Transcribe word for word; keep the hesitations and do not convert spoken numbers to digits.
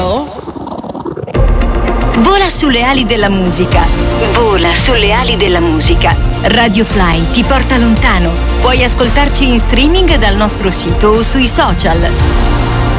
Vola sulle ali della musica. Vola sulle ali della musica. Radio Fly ti porta lontano. Puoi ascoltarci in streaming dal nostro sito o sui social.